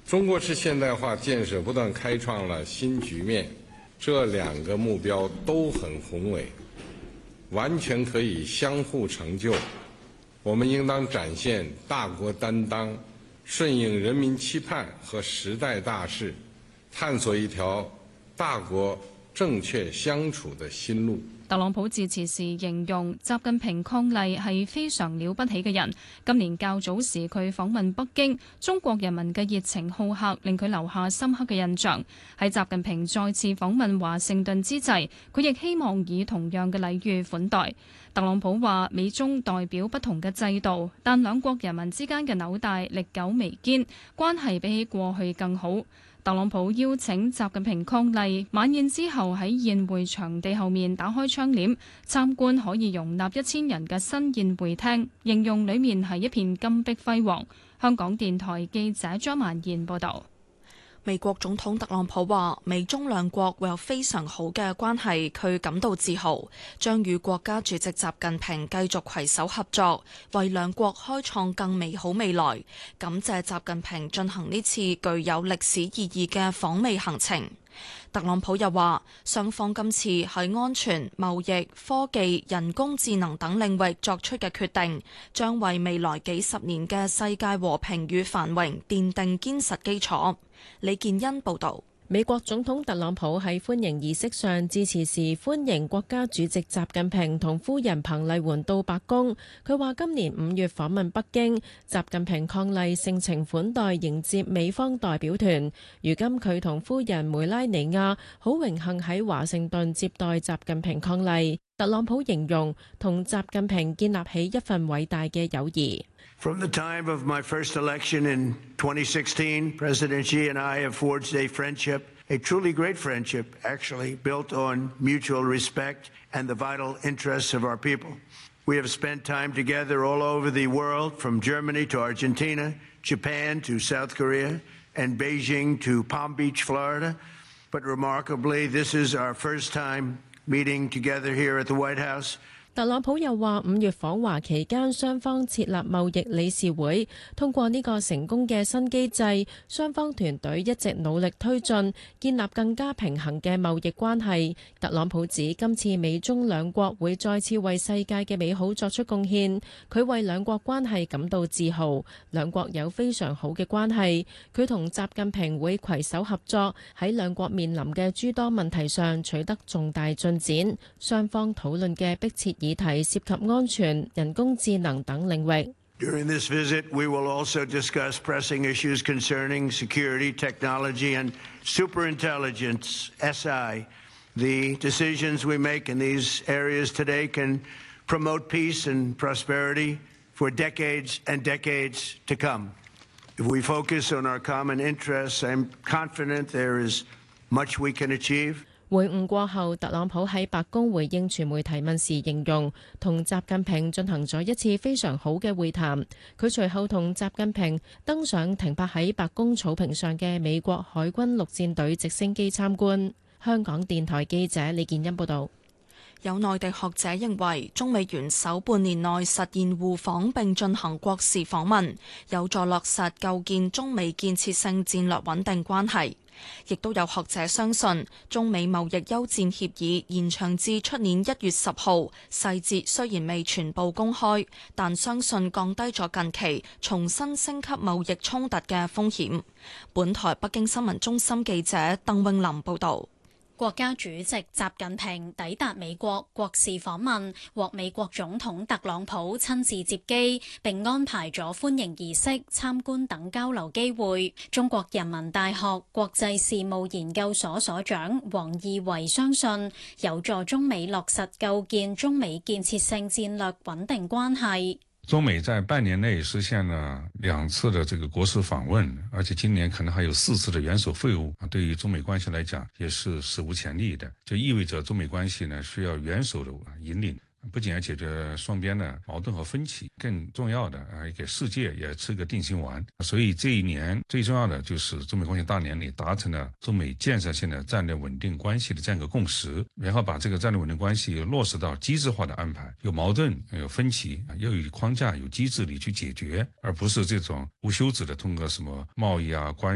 中国式现代化建设不断开创了新局面，这两个目标都很宏伟，完全可以相互成就。我们应当展现大国担当，顺应人民期盼和时代大势，探索一條大國正確相處的新路。 特朗普致辭時形容習近平伉儷係非常了不起嘅人。今年較早時佢訪問北京，中國人民嘅熱情好客令佢留下深刻嘅印象。喺習近平再次訪問華盛頓之際，佢亦希望以同樣嘅禮遇款待。特朗普話：美中代表不同嘅制度，但兩國人民之間嘅紐帶歷久彌堅，關係比起過去更好。特朗普邀請習近平伉儷，晚宴之後喺宴會場地後面打開窗簾，參觀可以容納1000人嘅新宴會廳，形容裡面係一片金碧輝煌。香港電台記者張曼燕報導。 美國總統特朗普話：美中兩國會有非常好嘅關係，佢感到自豪，將與國家主席習近平繼續攜手合作，為兩國開創更美好未來。感謝習近平進行呢次具有歷史意義嘅訪美行程。特朗普又話，雙方今次喺安全、貿易、科技、人工智能等領域作出嘅決定，將為未來幾十年嘅世界和平與繁榮奠定堅實基礎。李建恩報導。 美國總統特朗普喺歡迎儀式上致辭時，歡迎國家主席習近平同夫人彭麗媛到白宮。佢話今年5月訪問北京，習近平伉儷盛情款待迎接美方代表團。如今佢同夫人梅拉尼亞好榮幸喺華盛頓接待習近平伉儷。特朗普形容同習近平建立起一份偉大嘅友誼。 From the time of my first election in 2016, President Xi and I have forged a friendship, a truly great friendship, actually, built on mutual respect and the vital interests of our people. We have spent time together all over the world, from Germany to Argentina, Japan to South Korea, and Beijing to Palm Beach, Florida. But remarkably, this is our first time meeting together here at the White House. 特朗普又話5月訪華期間，雙方設立貿易理事會，通過呢個成功嘅新機制，雙方團隊一直努力推進，建立更加平衡嘅貿易關係。特朗普指今次美中兩國會再次為世界嘅美好作出貢獻，佢為兩國關係感到自豪，兩國有非常好嘅關係。佢同習近平會攜手合作，喺兩國面臨嘅諸多問題上取得重大進展。雙方討論嘅迫切議題涉及安全、人工智能等領域。 During this visit, we will also discuss pressing issues concerning security, technology, and superintelligence, SI. The decisions we make in these areas today can promote peace and prosperity for decades and decades to come. If we focus on our common interests, I'm confident there is much we can achieve. 會晤過後，特朗普喺白宮回應傳媒提問時形容，同習近平進行咗一次非常好嘅會談。佢隨後同習近平登上停泊喺白宮草坪上嘅美國海軍陸戰隊直升機參觀。香港電台記者李建恩報導。 有內地學者認為，中美元首半年內實現互訪並進行國事訪問，有助落實構建中美建設性戰略穩定關係。亦都有學者相信，中美貿易休戰協議延長至出年1月10號，細節雖然未全部公開，但相信降低咗近期重新升級貿易衝突嘅風險。本台北京新聞中心記者鄧詠琳報導。 國家主席習近平抵達美國國事訪問，獲美國總統特朗普親自接機，並安排咗歡迎儀式、參觀等交流機會。中國人民大學國際事務研究所所長王義維相信，有助中美落實構建中美建設性戰略穩定關係。 中美在半年內實現了2次的這個國事訪問，而且今年可能還有4次的元首會晤，對於中美關係來講也是史無前例的，就意味着中美關係呢需要元首的引領，不僅要解決雙邊的矛盾和分歧，更重要的給世界也吃個定心丸。所以這一年最重要的就是中美關係大年裡達成了中美建設性的戰略穩定關係的這樣一個共識，然後把這個戰略穩定關係落實到機制化的安排，有矛盾有分歧要有框架有機制裡去解決，而不是這種無休止的通過什麼貿易啊關